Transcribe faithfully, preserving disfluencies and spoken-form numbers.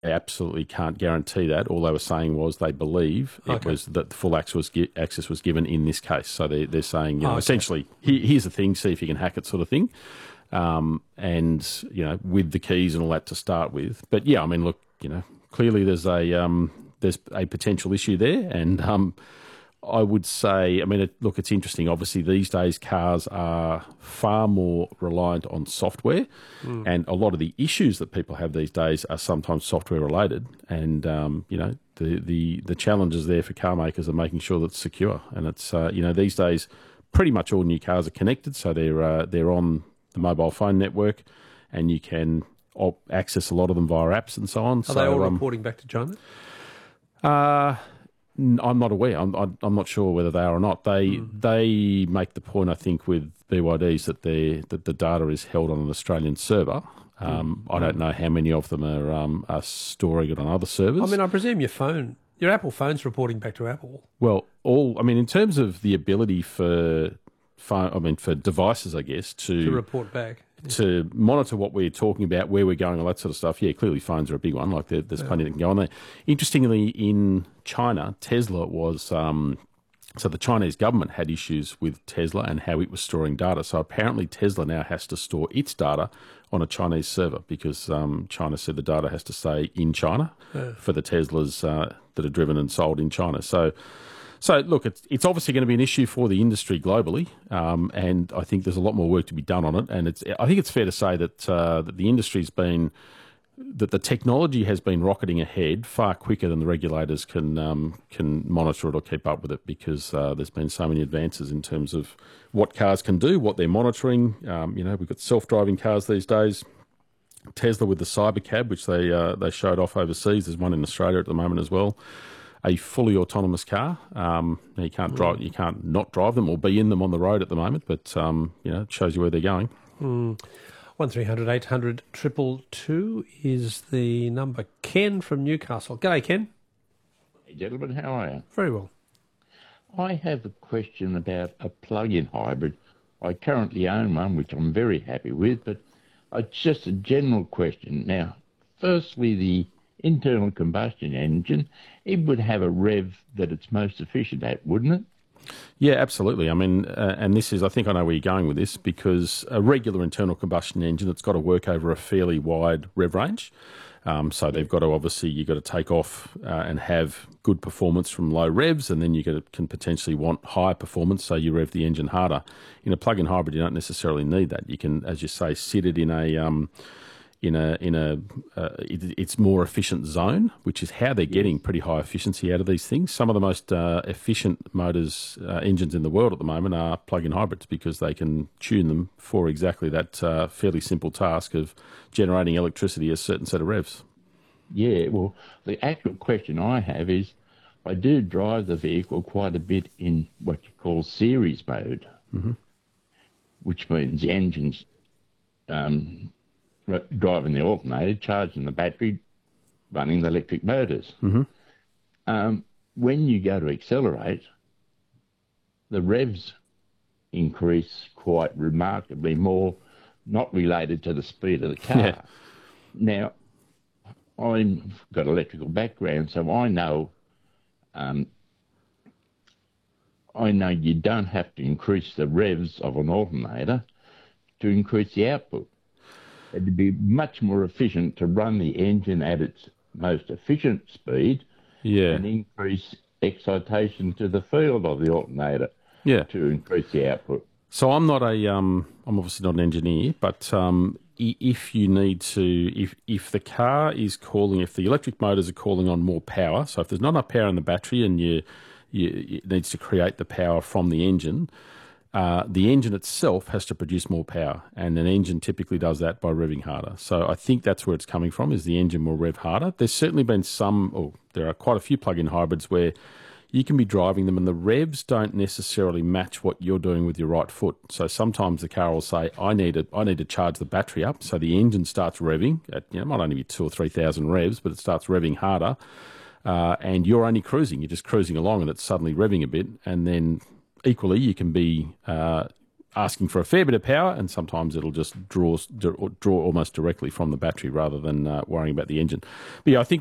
They absolutely can't guarantee that. All they were saying was they believe it Okay. was that the full access was, gi- access was given in this case. So they, they're saying, you know, Oh, okay. essentially, here, here's the thing, see if you can hack it, sort of thing. Um, and you know, with the keys and all that to start with. But yeah, I mean, look, you know, clearly there's a um, there's a potential issue there, and um, I would say, I mean, it, look, it's interesting. Obviously, these days cars are far more reliant on software, Mm. and a lot of the issues that people have these days are sometimes software related. And um, you know, the the the challenges there for car makers are making sure that it's secure. And it's uh, you know, these days, pretty much all new cars are connected, so they're uh, they're on the mobile phone network, and you can op- access a lot of them via apps and so on. Are so, they all um, reporting back to China? uh, n- I'm not aware. I'm, I'm I'm not sure whether they are or not. They Mm. they make the point, I think, with B Y Ds that they that the data is held on an Australian server. Um, I don't know how many of them are um, are storing it on other servers. I mean, I presume your phone, your Apple phone's reporting back to Apple. Well, all I mean, in terms of the ability for phone, I mean, for devices, I guess to To report back. to monitor what we're talking about, where we're going, all that sort of stuff. Yeah, clearly phones are a big one. Like there, there's plenty that can go on there. Interestingly, in China, Tesla was um, so the Chinese government had issues with Tesla and how it was storing data. So apparently Tesla now has to store its data on a Chinese server because um, China said the data has to stay in China Yeah. for the Teslas uh, that are driven and sold in China. So. So, look, it's, it's obviously going to be an issue for the industry globally, um, and I think there's a lot more work to be done on it. And it's I think it's fair to say that uh, that the industry's been that the technology has been rocketing ahead far quicker than the regulators can um, can monitor it or keep up with it because uh, there's been so many advances in terms of what cars can do, what they're monitoring. Um, you know, we've got self-driving cars these days. Tesla with the Cybercab, which they uh, they showed off overseas. There's one in Australia at the moment as well. A fully autonomous car. Um, you can't drive, you can't not drive them or be in them on the road at the moment, but um, you know, it shows you where they're going. Mm. One three hundred eight hundred triple two is the number. Ken from Newcastle. G'day, Ken. Hey, gentlemen, how are you? Very well. I have a question about a plug-in hybrid. I currently own one, which I'm very happy with, but it's just a general question. Now, firstly, the internal combustion engine, it would have a rev that it's most efficient at, wouldn't it? Yeah, absolutely. I mean, uh, and this is, I think I know where you're going with this, because a regular internal combustion engine, it's got to work over a fairly wide rev range. Um, so they've got to obviously, you've got to take off uh, and have good performance from low revs, and then you can potentially want higher performance, so you rev the engine harder. In a plug-in hybrid, you don't necessarily need that. You can, as you say, sit it in a um, in a in a uh, it, it's more efficient zone, which is how they're getting pretty high efficiency out of these things. Some of the most uh, efficient motors uh, engines in the world at the moment are plug-in hybrids because they can tune them for exactly that uh, fairly simple task of generating electricity at a certain set of revs. Yeah, well, the actual question I have is, I do drive the vehicle quite a bit in what you call series mode, mm-hmm. which means the engine's um, driving the alternator, charging the battery, running the electric motors. Mm-hmm. Um, when you go to accelerate, the revs increase quite remarkably more, not related to the speed of the car. Yeah. Now, I've got electrical background, so I know um, I know you don't have to increase the revs of an alternator to increase the output. It'd be much more efficient to run the engine at its most efficient speed Yeah. and increase excitation to the field of the alternator Yeah. to increase the output. So I'm not a, um, I'm obviously not an engineer, but um, i- if you need to, if if the car is calling, if the electric motors are calling on more power, so if there's not enough power in the battery and you, you it needs to create the power from the engine, uh, the engine itself has to produce more power, and an engine typically does that by revving harder. So I think that's where it's coming from, is the engine will rev harder. There's certainly been some, or there are quite a few plug-in hybrids where you can be driving them and the revs don't necessarily match what you're doing with your right foot. So sometimes the car will say, I need to, I need to charge the battery up. So the engine starts revving at, you know, it might only be two or three thousand revs, but it starts revving harder. Uh, and you're only cruising. You're just cruising along and it's suddenly revving a bit. And then equally, you can be uh, asking for a fair bit of power, and sometimes it'll just draw draw almost directly from the battery rather than uh, worrying about the engine. But yeah, I think